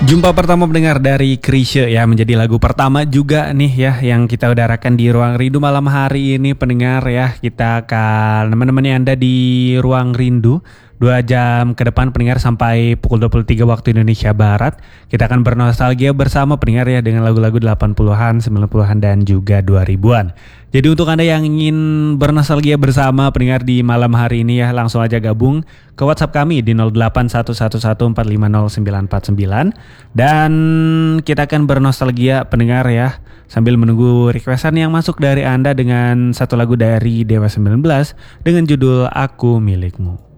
Jumpa pertama pendengar dari Chrisye ya, menjadi lagu pertama juga nih ya yang kita udarakan di Ruang Rindu malam hari ini pendengar ya. Kita akan menemani Anda di Ruang Rindu 2 jam ke depan pendengar sampai pukul 23 waktu Indonesia Barat. Kita akan bernostalgia bersama pendengar ya dengan lagu-lagu 80-an, 90-an dan juga 2000-an. Jadi untuk Anda yang ingin bernostalgia bersama pendengar di malam hari ini ya, langsung aja gabung ke WhatsApp kami di 081114509949 dan kita akan bernostalgia pendengar ya sambil menunggu requestan yang masuk dari Anda dengan satu lagu dari Dewa 19 dengan judul Aku Milikmu.